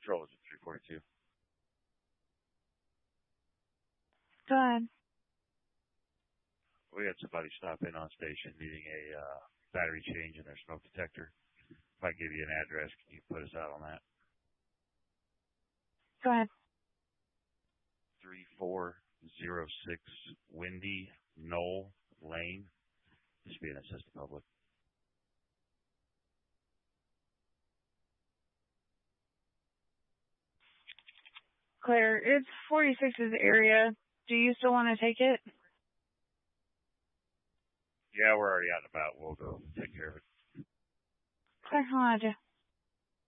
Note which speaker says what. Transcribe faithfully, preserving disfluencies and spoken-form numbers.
Speaker 1: Patrol is at three forty-two.
Speaker 2: Go ahead.
Speaker 1: We had somebody stop in on station needing a uh, battery change in their smoke detector. If I give you an address, can you put us out on that?
Speaker 2: Go ahead.
Speaker 1: three four zero six Windy Knoll Lane. This should be an assistant public.
Speaker 2: Claire, it's forty-six's area. Do you still want to take it?
Speaker 1: Yeah, we're already out and about. We'll go take care of it.
Speaker 2: Claire, how